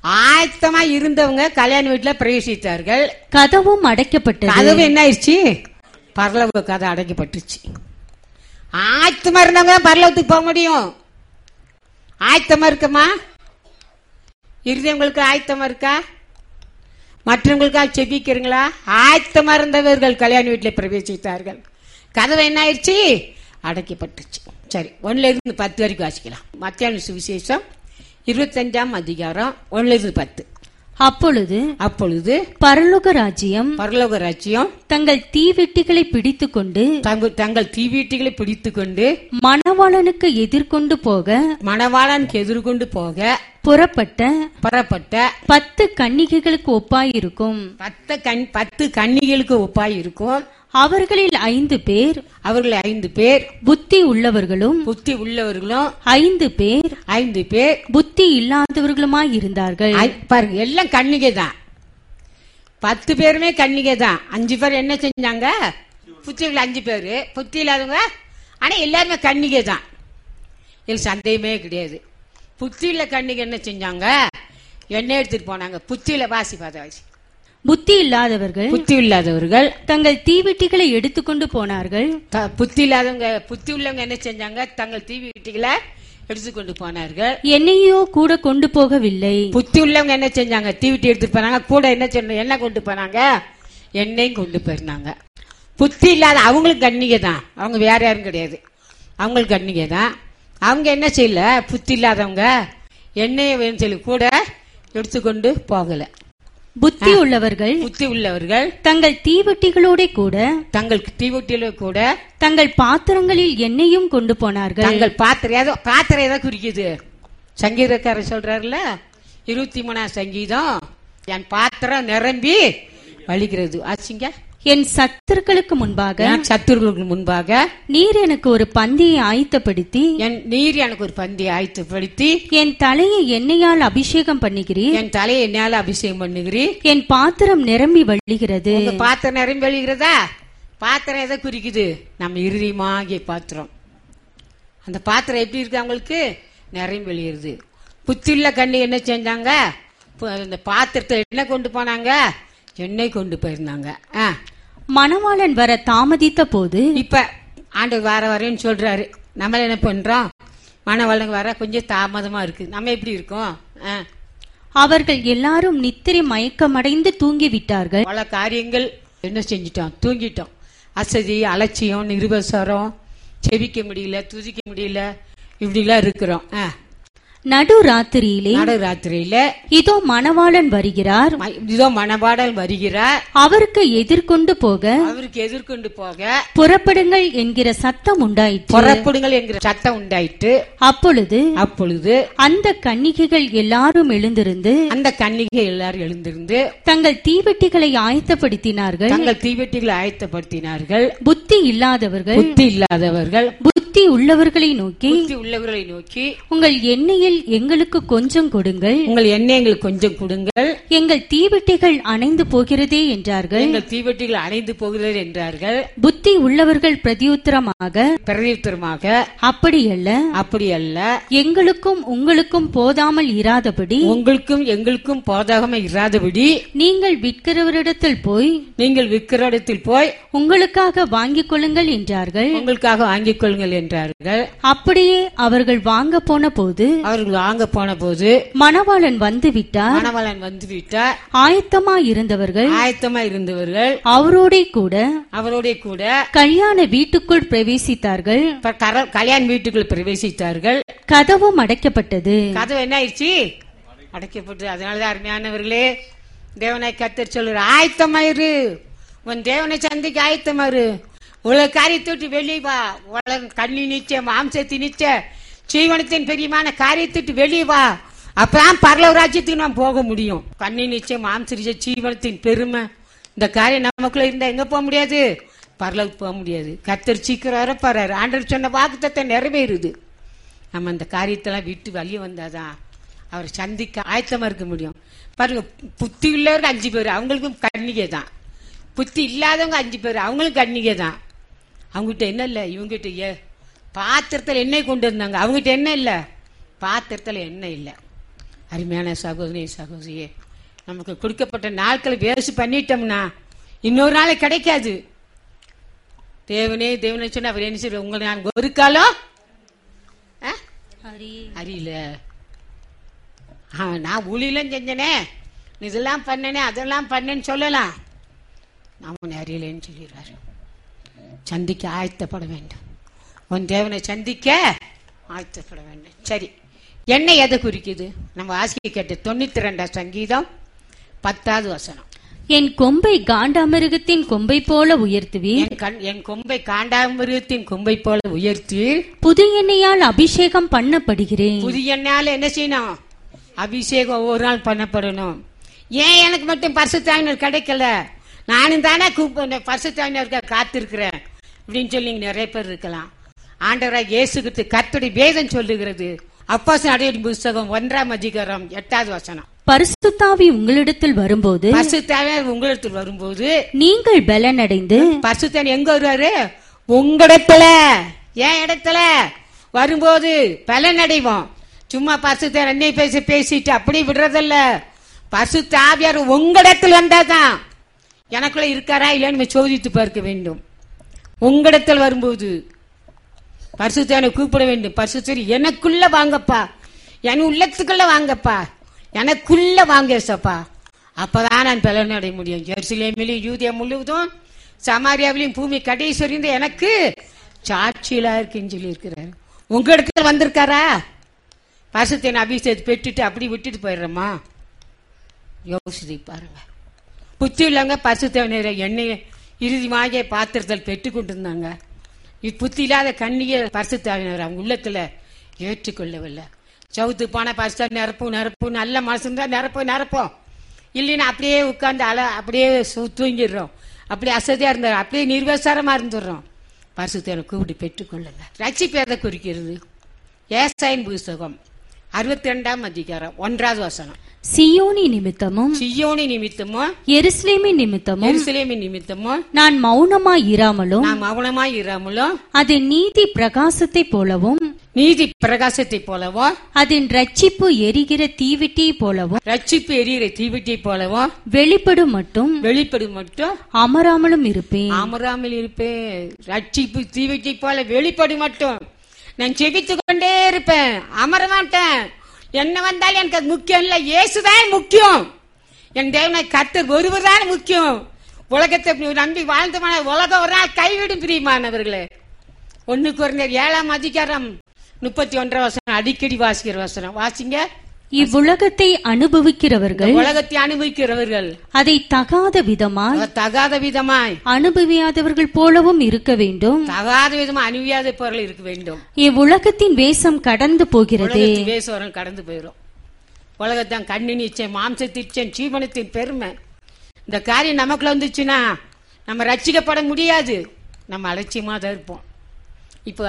ஆயத்தமா இருந்தவங்க கல்யாண வீட்டுல பிரவேசித்தார்கள். கதவும் அடைக்கப்பட்டது. கதவு என்ன ஆயிடுச்சு? பரலோக கதை அடைக்கப்பட்டுச்சு. ஆயத்தமா இருந்தவங்க பரலோகத்துக்கு போக முடியும். ஆயத்தமா இருக்குமா? இருந்தவங்களுக்கு ஆயத்தமா இருக்கா? மற்றவங்களுக்காக செபிக்கிறீங்களா? ஆயத்தமா இருந்தவர்கள் கல்யாண வீட்டில் பிரவேசித்தார்கள். கதவு என்ன ஆயிடுச்சு? அடைக்கப்பட்டுச்சு. சரி, 1-10 வரைக்கும் வாசிக்கலாம். மத்தியான சுவிசேஷம் 25ஆம் அதிகாரம் 1-10. அப்பொழுது பரலோக ராஜ்யம் தங்கள் தீவெட்டிகளை பிடித்துக்கொண்டு மணவாளனுக்கு எதிர்கொண்டு போக புறப்பட்ட 10 கன்னிகைகளுக்கு ஒப்பாயிருக்கும். 10 கன்னிகைகளுக்கு ஒப்பாயிருக்கும். அவர்களில் 5 பேர் புத்தி உள்ளவர்களும் 5 பேர் புத்தி இல்லாதவர்களுமாய் இருந்தார்கள். பாருங்க, எல்லாம் கன்னிகை தான். 10 பேருமே கன்னிகை தான். 5 பேர் என்ன செஞ்சாங்க? புத்தி உள்ள 5 பேரு புத்தி இல்லாதவங்க. ஆனா எல்லாருமே கன்னிகை தான். இது சந்தேகமே கிடையாது. புத்தி உள்ள கன்னிகை என்ன செஞ்சாங்க? எண்ணெய் எடுத்துட்டு போனாங்க. புத்தியில வாசி புத்தி இல்லாதவர்கள் தங்கள் தீவெட்டிகளை எடுத்துக்கொண்டு போனார்கள். புத்தி இல்லாதவங்க, புத்தி உள்ளவங்க என்ன செஞ்சாங்க? தங்கள் தீவெட்டிகளை எடுத்துக்கொண்டு போனார்கள். என்னையோ கூட கொண்டு போகவில்லை. புத்தி உள்ளவங்க என்ன செஞ்சாங்க? தீவெட்டி எடுத்துட்டு போனாங்க. கூட என்ன கொண்டு போனாங்க? எண்ணெயும் கொண்டு போயிருந்தாங்க. புத்தி இல்லாத அவங்களுக்கு கன்னிகை தான். அவங்க வேற யாரும் கிடையாது. அவங்களுக்கு கன்னிகை தான். அவங்க என்ன செய்யல? புத்தி இல்லாதவங்க எண்ணெயை வேணும் சொல்லி கூட எடுத்துக்கொண்டு போகல. புத்தி உள்ளவர்கள் தங்கள் தீவெட்டிகளோட கூட தங்கள் பாத்திரங்களில் எண்ணெயும் கொண்டு போனார்கள். தங்கள் பாத்திரம் ஏதோ குறிக்குது. சங்கீதக்காரர் சொல்றாருல, 23ஆம் சங்கீதம், என் பாத்திரம் நிரம்பி வழிகிறது. ஆச்சுங்க. என் சத்துருக்களுக்கு முன்பாக நீர் எனக்கு ஒரு பந்தியை ஆயத்தப்படுத்தி என் தலையை எண்ணெயால் அபிஷேகம் பண்ணுகிறீர். என் பாத்திரம் நிரம்பி வழிகிறது. பாத்திரம் நிரம்பி வழிகிறதா? பாத்திரம் எதை குறிக்குது? நம்ம இருதயமாகிய பாத்திரம். அந்த பாத்திரம் எப்படி இருக்கு? அவங்களுக்கு நிரம்பி வழிகிறது. புத்தியுள்ள கண்ணி என்ன செஞ்சாங்க? அந்த பாத்திரத்தை என்ன கொண்டு போனாங்க? எண்ணெய் கொண்டு போயிருந்தாங்க. மணவாளன் வர தாமதித்த போது, இப்ப ஆண்டவர் வரேன்னு சொல்றாரு. நம்ம என்ன பண்றோம்? மணவாளன் வர கொஞ்சம் தாமதமா இருக்கு. நம்ம எப்படி இருக்கோம்? அவர்கள் எல்லாரும் நித்திரை மயக்கமடைந்து தூங்கிவிட்டார்கள். பல காரியங்கள் என்ன செஞ்சிட்டோம்? தூங்கிட்டோம். அசதி, அலட்சியம், நிருபசரம், செவிக்க முடியல, துதிக்க முடியல, இப்படிலாம் இருக்கிறோம். நடுராத்திரியிலே இதோ மணவாளன் வருகிறார். அவருக்கு எதிர்கொண்டு போக புறப்படுங்கள் என்கிற சத்தம் உண்டாயிற்று. அப்பொழுது அந்த கன்னிகைகள் எல்லாரும் எழுந்திருந்து தங்கள் தீவெட்டிகளை ஆயத்தப்படுத்தினார்கள். புத்தி இல்லாதவர்கள் புத்தி உள்ளவர்களை நோக்கி உங்கள் எண்ணெயில் எங்களுக்கு கொஞ்சம் கொடுங்கள், எங்கள் தீவெட்டிகள் அணைந்து போகிறதே என்றார்கள். புத்தி உள்ளவர்கள் பிரதியுத்தரமாக அப்படியல்ல, எங்களுக்கும் உங்களுக்கும் போதாமல் இராதபடி நீங்கள் விற்கிறவரிடத்தில் போய் உங்களுக்காக வாங்கிக் கொள்ளுங்கள் என்றார்கள். அப்படியே அவர்கள் வாங்க போன போது மணவாளன் வந்து விட்டார். ஆயத்தமா இருந்தவர்கள் அவரோட கூட கல்யாண வீட்டுக்குள் பிரவேசித்தார்கள். கதவும் அடைக்கப்பட்டது. கதவு என்ன ஆயிடுச்சு? அடைக்கப்பட்டது. அதனாலதான் அருமையானவர்களே, தேவனை கர்த்தர் சொல்ற, ஆயத்தமாயிரு, உன் தேவனை சந்திக்க ஆயத்தமாயிரு, உலக காரியத்தை விட்டு வெளியே வா, உலக கண்ணி நிச்ச, மாம்சத்தி நிச்ச, ஜீவனத்தின் பெரியமான காரியத்திட்டு வெளியே வா, அப்பதான் பரலோக ராஜ்யத்துக்கு நாம் போக முடியும். கண்ணி நிச்சயம், மாம்ச ஜீவனத்தின் பெருமை, இந்த காரியம் நமக்குள்ள இருந்தா எங்க போக முடியாது? பரலோகம் போக முடியாது. கர்த்தர் சீக்கிரம் வரப்பாரு. ஆண்டவர் சொன்ன வாக்குத்தத்தை நிறைவேறுது. நம்ம அந்த காரியத்தெல்லாம் விட்டு வெளியே வந்தாதான் அவர் சந்திக்க ஆயத்தமா இருக்க முடியும். பாருங்க, புத்தி உள்ளவர்கள் 5 பேர், அவங்களுக்கும் கன்னிகை தான். புத்தி இல்லாதவங்க 5 பேர், அவங்களும் கன்னிகை தான். அவங்ககிட்ட என்ன இல்ல, இவங்ககிட்ட பாத்திரத்தில் எண்ணெய் கொண்டு இருந்தாங்க. அவங்ககிட்ட என்ன இல்ல, பாத்திரத்தில் எண்ணெய் இல்ல. அருமையான சகோதரி சகோதரியே, நமக்கு கொடுக்கப்பட்ட நாட்களை வேஸ்ட் பண்ணிட்டோம்னா இன்னொரு நாளை கிடைக்காது. தேவனே தேவனை சொன்ன அவர் என்ன செய்ய, உங்களை நான் ஒரு காலம் அறியல. நான் ஊழியெல்லாம் செஞ்சனே, இதெல்லாம் பண்ணனே அதெல்லாம் பண்ணேன்னு சொல்லலாம். நான் அறியலன்னு சொல்லிடுறாரு. சந்திக்க ஆயத்தப்பட வேண்டும். உன் தேவனை சந்திக்க ஆயத்தப்பட வேண்டும். சரி, என்ன எதை குறிக்குது? நம்ம வாசிக்க கேட்ட 92 சங்கீதம் 10வது வசனம். என் கொம்பை காண்டாமிருகத்தின் கொம்பை போல உயர்த்துவீர். என் கொம்பை காண்டாமிருகத்தின் கொம்பை போல உயர்த்தி புது எண்ணெயால் அபிஷேகம் பண்ணப்படுகிறேன். புது எண்ணெயால என்ன செய்யணும்? அபிஷேகம் ஒவ்வொரு நாள் பண்ணப்படணும். ஏன் எனக்கு மட்டும் பரிசுத்தாவினர் கிடைக்கல? நானும் தானே பரிசுத்தாவினருக்கு காத்திருக்கிறேன் அப்படின்னு சொல்லி நிறைய பேர் இருக்கலாம். ஆண்டவராக இயேசு கிறிஸ்து கர்த்தருடைய வேதம் சொல்லுகிறது. அப்போஸ்தலர் புத்தகம் 1ஆம் அதிகாரம் 8வது வசனம். பரிசுத்தாவி உங்களிடத்தில் வரும்போது, பரிசுத்தாவியார் உங்களிடத்தில் வரும்போது நீங்கள் பலனடைந்து. பரிசுத்தாவி எங்க வருவாரு? உங்களிடத்துல. ஏன் இடத்துல வரும்போது பலனடைவோம். சும்மா பரிசுத்தாவியார் அன்னை பேசிட்டு அப்படி விடுறதில்ல. பரிசுத்தாவியார் உங்களிடத்தில் வந்தாதான். எனக்குள்ள இருக்காரா இல்லைன்னு சோதித்து பார்க்க வேண்டும். உங்களிடத்தில் வரும்போது பரிசுத்தாவியை கூப்பிட வேண்டும். பரிசுத்தாவி எனக்குள்ள வாங்கப்பா, என் உள்ளத்துக்குள்ள வாங்கப்பா, எனக்குள்ள வாங்கப்பா. அப்பதான் நான் பலன் அடைய முடியும். எருசலேமிலும் யூதேயா முழுவதும் சமாரியாவிலும் பூமி கடைசி வரையும் எனக்கு சாட்சியிலா இருக்குன்னு சொல்லி இருக்கிறாரு. உங்க இடத்துல வந்திருக்காரா? பரிசுத்தாவியை அபிஷேகத்தை பெற்றுட்டு அப்படி விட்டுட்டு போயிடுறோமா? யோசித்து பாருங்க. புத்தி உள்ளவங்க பரிசுத்தாவியை எண்ணெய் இறுதியாக பாத்திரத்தில் பெற்றுக் கொண்டிருந்தாங்க. புத்தி இல்லாத கண்ணிய பரிசுத்தாவினர் அவங்க உள்ளத்துல ஏற்றுக்கொள்ளவில்லை. சவுத்து போன பரிசுத்தாவி நிரப்பும் நல்ல மனசு இருந்தா நிரப்போம். இல்லைன்னா அப்படியே உட்கார்ந்து அப்படியே தூங்கிடுறோம். அப்படியே அசதியா இருந்தா அப்படியே நிர்வசாரமா இருந்துடுறோம். பரிசுத்தாவியை கூப்பிட்டு பெற்றுக்கொள்ளுங்க. ரட்சிப்பு எதை குறிக்கிறது? ஏசாயின் புத்தகம் 62ஆம் அதிகாரம் 1வது வசனம். சியோனி நிமித்தமும் எருசலேமின் நிமித்தமும் நான் மௌனமாய் இராமலும் அதன் நீதி பிரகாசத்தை போலவும் அதன் ரட்சிப்பு எரிகிற தீவிட்டி போலவும் வெளிப்படும் மட்டும் அமராமலும் இருப்பேன். ரட்சிப்பு தீவிட்டி போல வெளிப்படும் மட்டும் நான் செபித்து கொண்டே இருப்பேன், அமர மாட்டேன். என்ன வந்தாலும் எனக்கு அது முக்கியம் இல்ல, இயேசுதான் முக்கியம். என் தேவனை கர்த்தர் ஒருவர் தான் முக்கியம். உலகத்தை நம்பி வாழ்ந்தமான உலகம் ஒரு நாள் கைவிடும். பிரியமானவர்களே, 1 கொரிந்தியர் 7ஆம் அதிகாரம் 31 வசனம் அடிக்கடி வாசிக்கிற வசனம். வாசிங்க. இவ்வுலகத்தை அனுபவிக்கிறவர்கள் அதை தகாத விதமாய் அனுபவியாதவர்கள் போலவும் இருக்க வேண்டும். இவ்வுலகத்தின் வேஷம் கடந்து போகிறது. கடந்து போயிடும். உலகத்தான் கண்ணின் இச்சை, மாம்சத்தின், ஜீவனத்தின் பெருமை. இந்த காரியம் நமக்குள்ள வந்துச்சுன்னா நம்ம ரட்சிக்கப்பட முடியாது. நம்ம அலட்சியமா தான் இருப்போம். இப்போ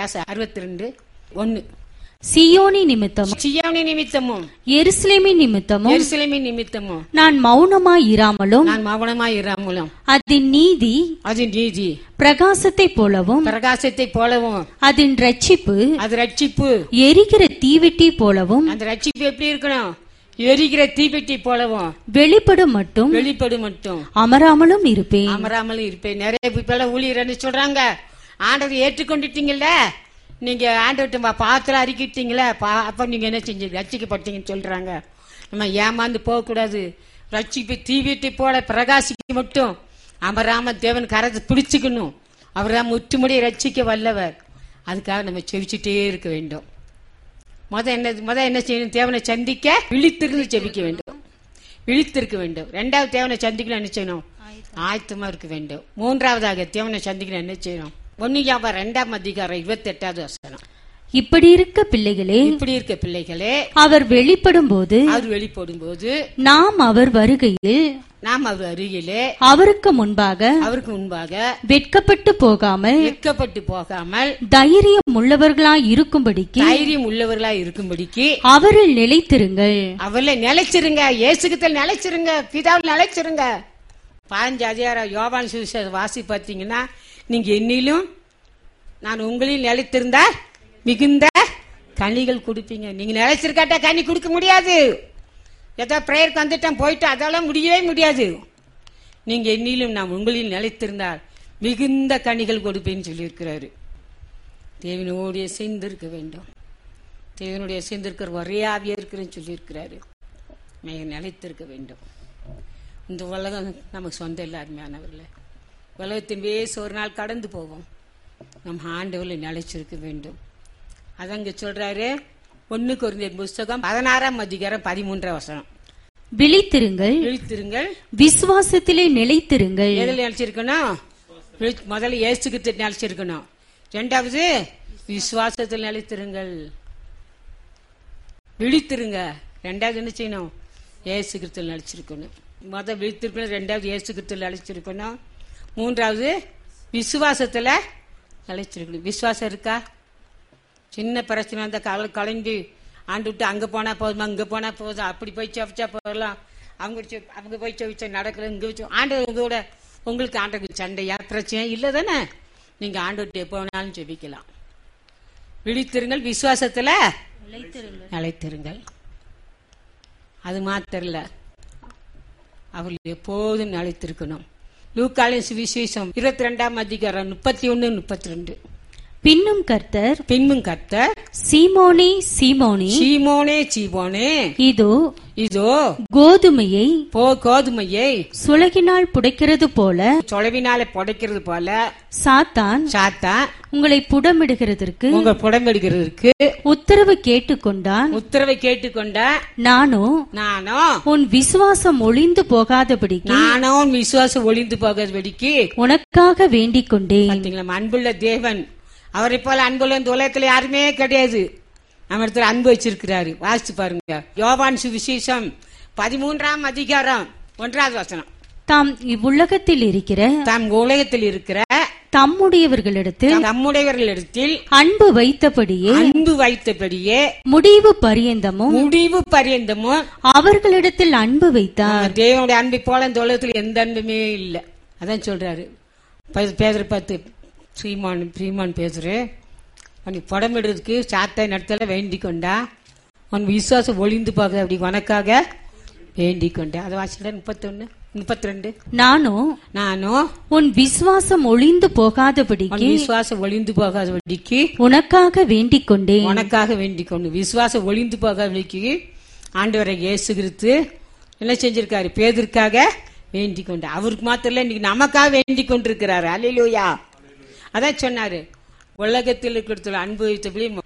62:1. சியோனி நிமித்தமும் எருசலேமின் நிமித்தமும் நான் மௌனமாய் இராமலும் அதன் நீதி பிரகாசத்தை போலவும் அதன் ரட்சிப்பு எரிகிற தீவிட்டி போலவும். அந்த ரட்சிப்பு எப்படி இருக்கணும்? எரிகிற தீவிட்டி போலவும் வெளிப்படும் மட்டும் அமராமலும் இருப்பேன். நிறைய பேர் ஊழியர் சொல்றாங்க, ஆண்டவரை ஏற்றுக்கொண்டுட்டீங்கல்ல, நீங்க ஆண்டவர்கிட்ட பாத்திரம் அறிக்கிட்டீங்களே, அப்ப நீங்க என்ன செஞ்சீங்க? ரட்சிக்கப்பட்டீங்கன்னு சொல்றாங்க. நம்ம ஏமாந்து போக கூடாது. ரட்சிப்பு தீவிட்டி போல பிரகாசிக்க மட்டும் அமராம தேவன் கரத்தை பிடிச்சுக்கணும். அவர் தான் முற்றுமுடி ரட்சிக்க வல்லவர். அதுக்காக நம்ம செவிச்சுட்டே இருக்க வேண்டும். முத என்ன செய்யணும்? தேவனை சந்திக்க விழித்திருந்து செபிக்க வேண்டும், விழித்திருக்க வேண்டும். 2வது தேவனை சந்திக்கணும் என்ன செய்யணும்? ஆயத்தமா இருக்க வேண்டும். 3வதாக தேவனை சந்திக்கணும் என்ன செய்யணும்? 1 யோவான் 2ஆம் அதிகாரம் 28வது வசனம். இப்படி இருக்க பிள்ளைகளே அவர் வெளிப்படும் போது நாம் அவர் அருகிலே அவருக்கு முன்பாக வெட்கப்பட்டு போகாமல் தைரியம் உள்ளவர்களாய் இருக்கும்படிக்கு அவரில் நிலைத்திருங்கள். இயேசுகிட்ட நிலைச்சிருங்க, பிதாவில் நிலைச்சிருங்க. 15 அதிகாரம் யோவான் சுவிசேஷம் வாசி பார்த்தீங்கன்னா, நீங்க என்னிலும் நான் உங்களில் நிலைத்திருந்தா மிகுந்த கனிகள் கொடுப்பீங்க. நீங்க நிலைச்சிருக்காட்டா கனி கொடுக்க முடியாது. ஏதோ பிரேயருக்கு வந்துட்டேன் போயிட்டு அதெல்லாம் முடியவே முடியாது. நீங்க என்னிலும் நான் உங்களில் நிலைத்திருந்தால் மிகுந்த கனிகள் கொடுப்பேன்னு சொல்லியிருக்கிறாரு. தேவனுடைய சேர்ந்திருக்க வேண்டும். தேவனுடைய சேர்ந்திருக்கிற ஒரே ஆவியா இருக்கிறேன்னு சொல்லியிருக்கிறாரு. நிலைத்திருக்க வேண்டும். இந்த உலகம் நமக்கு சொந்தம் இல்லை அருமையானவர்களே. உலகத்தின் வேசு ஒரு நாள் கடந்து போவோம். நம்ம ஆண்டவரில் நிலைச்சிருக்க வேண்டும். அதங்க சொல்றாரு 1 கொரிந்தியர் புஸ்தகம் 16ஆம் அதிகாரம் 13ஆம் வசனம். விழித்திருங்கள், விழித்திருங்கள், விசுவாசத்திலே நிலைத்திருங்கள். எதில் நிலைச்சிருக்கணும்? முதல்ல இயேசு கிறிஸ்துவில் நிலைச்சிருக்கணும். 2வது விசுவாசத்தில் நிலைத்திருங்கள். விழித்திருங்க. 2வது என்ன செய்யணும்? இயேசு கிறிஸ்துவில் நிலைச்சிருக்கணும். முதல் விழித்திருக்கணும், 2வது இயேசு கிறிஸ்துவில் நிலைச்சிருக்கணும், 3வது விசுவாசத்துல நிலைச்சிருக்கணும். விசுவாசம் இருக்கா? சின்ன பிரச்சனை வந்தா கலந்து ஆண்டு விட்டு அங்க போனா போதுமா, இங்க போனா போதும், அப்படி போய் செவிச்சா போகலாம், அவங்க போய் செவிச்சா நடக்கல, இங்க வச்சு ஆண்டு உங்களோட உங்களுக்கு ஆண்டுக்கு சண்டையா பிரச்சனை இல்லை தானே? நீங்க ஆண்டு விட்டு எப்போனாலும் செவிக்கலாம். விழித்திருங்கள், விசுவாசத்துல நிலைத்திருங்கள். அது மாத்திரம் இல்ல, அவர்கள் எப்போதும் நிலைத்திருக்கணும். லூக்காவின் சுவிசேஷம் 22ஆம் அதிகாரம் 31, 32. பின்னும் கர்த்தர் சீமோனே, சீமோனே, இதோ கோதுமையை சுளகினால் புடைக்கிறது போல சாத்தான் உங்களை புடமிடுகிறதற்கு உத்தரவு கேட்டுக்கொண்டான். நானோ உன் விசுவாசம் ஒளிந்து போகாதபடிக்கு உனக்காக வேண்டிக் கொண்டேன். அன்புள்ள தேவன், அவரை போல அன்புள்ள இந்த உலகத்துல யாருமே கிடையாது. நம்ம இடத்துல அன்பு வச்சிருக்கிறாரு. வாசிச்சு பாருங்க. யோவான் சுவிசேஷம் 13ஆம் அதிகாரம் 1வது வசனம். தாம் இவ்வுலகத்தில் இருக்கிற தம்முடையவர்களிடத்தில் அன்பு வைத்தபடியே முடிவு பரியந்தமும் அவர்களிடத்தில் அன்பு வைத்தார். தேவனுடைய அன்பை போல இந்த உலகத்தில் எந்த அன்புமே இல்லை. அதான் சொல்றாரு. பேதுரு பார்த்து, ஸ்ரீமான் பேசுறே, உனக்கு படமிடுறதுக்கு சாத்தை நடத்தல வேண்டிக் கொண்டா, உன் விசுவாசம் ஒளிந்து போக அப்படி உனக்காக வேண்டிக் கொண்டேன். அதை வாசிக்கிறேன். 31, 32. நானோ உன் விசுவாசம் ஒளிந்து போகாதபடிக்கு உனக்காக வேண்டிக் கொண்டு விசுவாசம் ஒளிந்து போகாதபடிக்கு ஆண்டவரை இயேசு கிறிஸ்து என்ன செஞ்சிருக்காரு? பேதுருக்காக வேண்டிக் கொண்டு. அவருக்கு மாத்திரம் இல்ல, இன்னைக்கு நமக்காக வேண்டிக் கொண்டிருக்கிறாரு. அல்லேலூயா. அதான் சொன்னாரு, உலகத்தில் இருக்கிற அன்பு வைத்தபடி